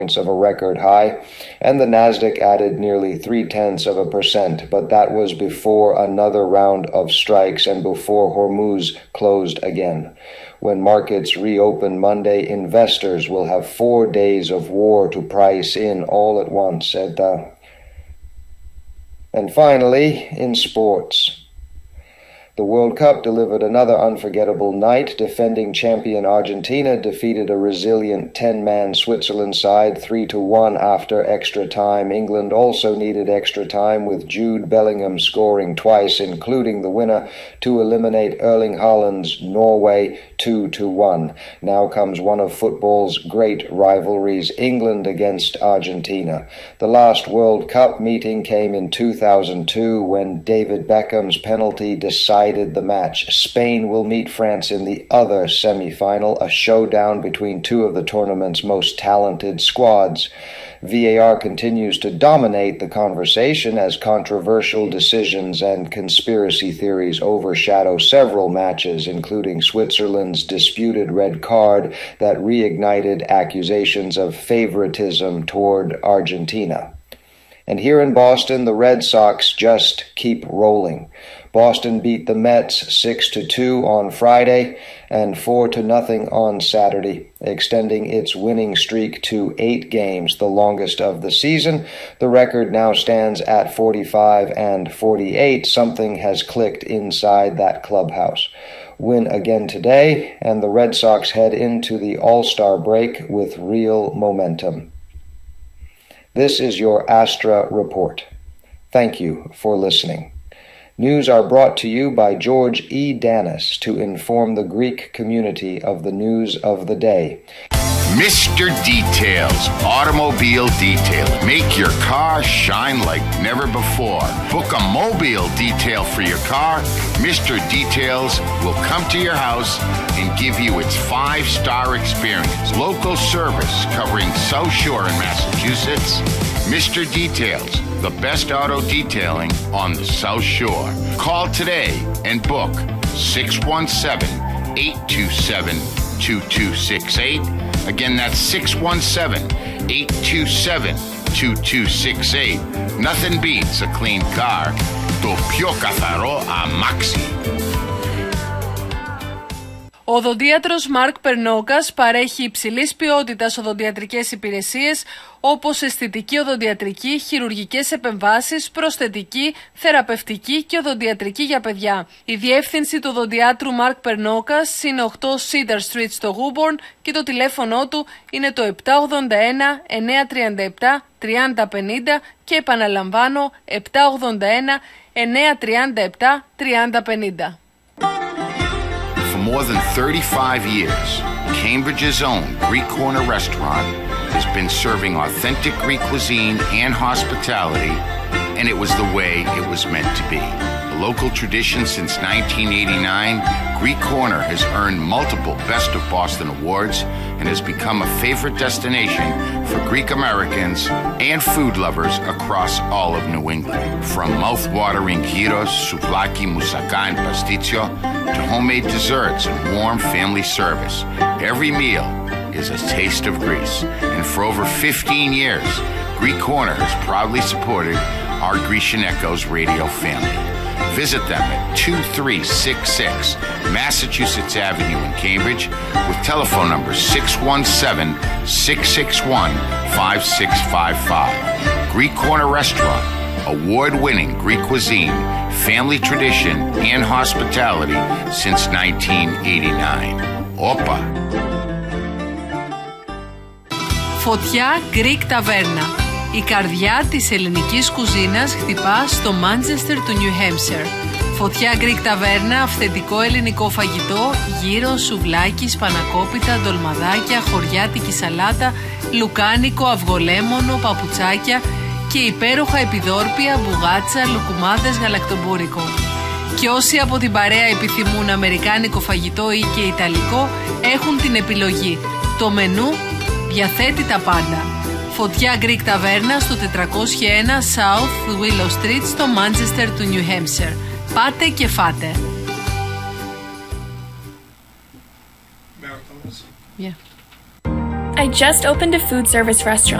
of a record high, and the Nasdaq added nearly 0.3%, but that was before another round of strikes and before Hormuz closed again. When markets reopen Monday, investors will have 4 days of war to price in all at once. And finally, in sports, the World Cup delivered another unforgettable night. Defending champion Argentina defeated a resilient 10-man Switzerland side 3-1 after extra time. England also needed extra time, with Jude Bellingham scoring twice, including the winner, to eliminate Erling Haaland's Norway 2-1. Now comes one of football's great rivalries, England against Argentina. The last World Cup meeting came in 2002 when David Beckham's penalty decided the match. Spain will meet France in the other semi-final, a showdown between two of the tournament's most talented squads. VAR continues to dominate the conversation as controversial decisions and conspiracy theories overshadow several matches, including Switzerland's disputed red card that reignited accusations of favoritism toward Argentina. And here in Boston, the Red Sox just keep rolling. Boston beat the Mets 6-2 on Friday and 4-0 on Saturday, extending its winning streak to 8 games, the longest of the season. The record now stands at 45-48. Something has clicked inside that clubhouse. Win again today, and the Red Sox head into the All-Star break with real momentum. This is your Astra Report. Thank you for listening. News are brought to you by George E. Danis to inform the Greek community of the news of the day. Mr. Details, automobile detailing. Make your car shine like never before. Book a mobile detail for your car. Mr. Details will come to your house and give you its 5-star experience. Local service covering South Shore in Massachusetts. Mr. Details, the best auto detailing on the South Shore. Call today and book 617-827-2268. Again, that's 617-827-2268. Nothing beats a clean car. Το πιο καθαρό αμάξι. Ο οδοντίατρος Μαρκ Περνόκας παρέχει υψηλής ποιότητας οδοντιατρικές υπηρεσίες όπως αισθητική οδοντιατρική, χειρουργικές επεμβάσεις, προσθετική, θεραπευτική και οδοντιατρική για παιδιά. Η διεύθυνση του οδοντιάτρου Μαρκ Περνόκας είναι 8 Cedar Street στο Woburn και το τηλέφωνο του είναι το 781-937-3050 και επαναλαμβάνω 781-937-3050. For more than 35 years, Cambridge's own Greek Corner restaurant has been serving authentic Greek cuisine and hospitality, and it was the way it was meant to be. A local tradition since 1989, Greek Corner has earned multiple Best of Boston awards and has become a favorite destination for Greek Americans and food lovers across all of New England. From mouth-watering gyros, souvlaki, moussaka, and pasticcio to homemade desserts and warm family service, every meal is a taste of Greece. And for over 15 years, Greek Corner has proudly supported our Grecian Echoes radio family. Visit them at 2366 Massachusetts Avenue in Cambridge with telephone numbers 617-661-5655. Greek Corner Restaurant, award-winning Greek cuisine, family tradition, and hospitality since 1989. Opa! Φωτιά Greek Taverna. Η καρδιά της ελληνικής κουζίνας χτυπά στο Μάντσεστερ του Νιου Χέμψερ. Φωτιά Greek Taverna, αυθεντικό ελληνικό φαγητό, γύρο, σουβλάκι, σπανακόπιτα, ντολμαδάκια, χωριάτικη σαλάτα, λουκάνικο, αυγολέμονο, παπουτσάκια και υπέροχα επιδόρπια, μπουγάτσα, λουκουμάδες, γαλακτομπούρικο. Και όσοι από την παρέα επιθυμούν αμερικάνικο φαγητό ή και ιταλικό, έχουν την επιλογή. Το μενού διαθέτει τα πάντα. Φωτιά Greek Taverna στο 401 South Willow Street στο Manchester του New Hampshire. Πάτε και φάτε. Yeah. I just opened a food service restaurant.